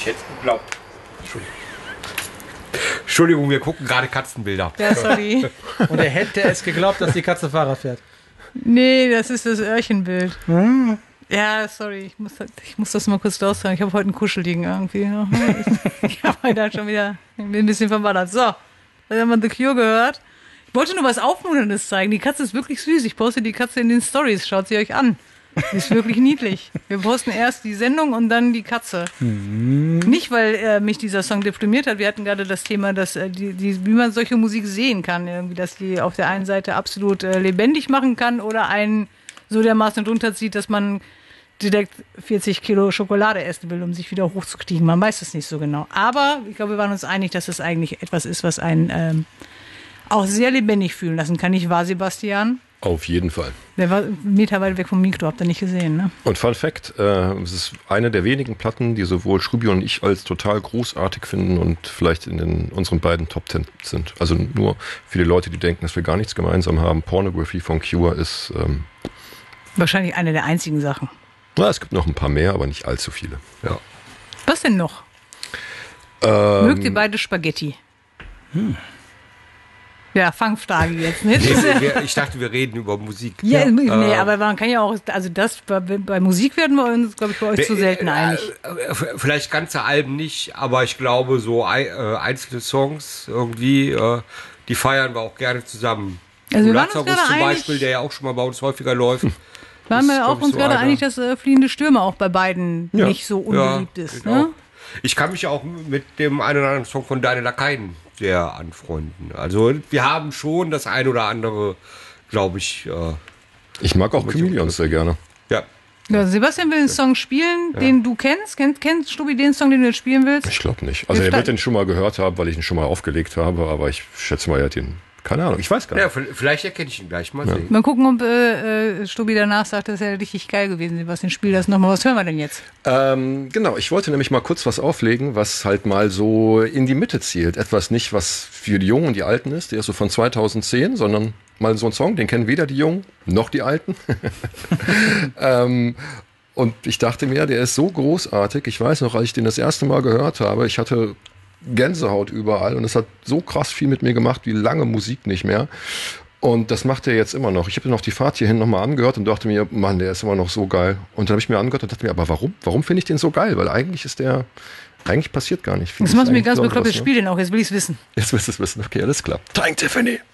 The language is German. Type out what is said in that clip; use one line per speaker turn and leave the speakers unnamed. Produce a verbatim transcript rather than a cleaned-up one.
Ich hätte es geglaubt. Entschuldigung. Entschuldigung, wir gucken gerade Katzenbilder.
Ja, sorry.
Und er hätte es geglaubt, dass die Katze Fahrrad fährt.
Nee, das ist das Öhrchenbild.
Hm.
Ja, sorry, ich muss, ich muss das mal kurz raussagen. Ich habe heute einen Kuschelding irgendwie. Ich habe heute schon wieder ich bin ein bisschen verballert. So, da haben wir The Cure gehört. Ich wollte nur was Aufmunterndes zeigen. Die Katze ist wirklich süß. Ich poste die Katze in den Stories. Schaut sie euch an. Die ist wirklich niedlich. Wir posten erst die Sendung und dann die Katze. Mhm. Nicht, weil äh, mich dieser Song deprimiert hat. Wir hatten gerade das Thema, dass äh, die, die, wie man solche Musik sehen kann. Irgendwie, dass die auf der einen Seite absolut äh, lebendig machen kann oder einen so dermaßen runterzieht, dass man direkt vierzig Kilo Schokolade essen will, um sich wieder hochzukriegen. Man weiß es nicht so genau. Aber ich glaube, wir waren uns einig, dass es eigentlich etwas ist, was einen ähm, auch sehr lebendig fühlen lassen kann. Nicht wahr, Sebastian?
Auf jeden Fall.
Der war einen Meter weit weg vom Mikro, habt ihr nicht gesehen, ne?
Und Fun Fact, äh, es ist eine der wenigen Platten, die sowohl Strubi und ich als total großartig finden und vielleicht in den, unseren beiden Top Ten sind. Also nur viele Leute, die denken, dass wir gar nichts gemeinsam haben. Pornography von Cure ist ähm,
wahrscheinlich eine der einzigen Sachen.
Na, es gibt noch ein paar mehr, aber nicht allzu viele. Ja.
Was denn noch?
Ähm,
Mögt ihr beide Spaghetti? Hm. Ja, Fangfrage jetzt. Ne?
Nee, wir, ich dachte, wir reden über Musik.
Ja,
ja.
nee,
äh,
aber man kann ja auch, also das, bei, bei Musik werden wir uns, glaube ich, bei euch
wir,
zu selten
äh,
einig.
Äh, vielleicht ganze Alben nicht, aber ich glaube, so ein, äh, einzelne Songs irgendwie, äh, die feiern wir auch gerne zusammen.
Also wir waren uns
Lazarus
gerade
zum
einig,
Beispiel, der ja auch schon mal bei uns häufiger läuft.
waren wir
ist,
auch uns
so
gerade
einer.
einig, dass äh, Fliehende Stürme auch bei beiden
Ja.
nicht so unbeliebt
Ja,
ist.
genau.
Ne?
Ich kann mich auch mit dem einen oder anderen Song von Deine Lakaien sehr anfreunden. Also wir haben schon das ein oder andere, glaube ich. Äh,
ich mag auch Chameleons sehr gerne.
ja.
Ja, Sebastian will einen Song spielen,
Ja.
den du kennst. Kennst, kennst Stubi den Song, den du jetzt spielen willst?
Ich glaube nicht. Also
Wir
er wird
sta-
den schon mal gehört haben, weil ich ihn schon mal aufgelegt habe, aber ich schätze mal, er hat ihn. Keine Ahnung, ich weiß gar nicht.
Ja, vielleicht erkenne ich ihn gleich mal. Sehen.
Mal gucken, ob äh, äh, Stubi danach sagt, das ist ja richtig geil gewesen. Sebastian, spiel das nochmal. Was hören wir denn jetzt?
Ähm, genau, ich wollte nämlich mal kurz was auflegen, was halt mal so in die Mitte zielt. Etwas nicht, was für die Jungen und die Alten ist, der ist so von zweitausendzehn, sondern mal so ein Song, den kennen weder die Jungen noch die Alten. ähm, und ich dachte mir, der ist so großartig. Ich weiß noch, als ich den das erste Mal gehört habe, ich hatte Gänsehaut überall und es hat so krass viel mit mir gemacht wie lange Musik nicht mehr. Und das macht er jetzt immer noch. Ich habe noch die Fahrt hierhin nochmal angehört und dachte mir, Mann, der ist immer noch so geil. Und dann habe ich mir angehört und dachte mir, aber warum? Warum finde ich den so geil? Weil eigentlich ist der, eigentlich passiert gar nicht viel.
Das macht mir
Eigentlich
ganz
besonders,
bekloppt. Jetzt
ne?
spiel den auch. Jetzt will ich es wissen.
Jetzt willst du es wissen. Okay, alles klar. Tank Tiffany.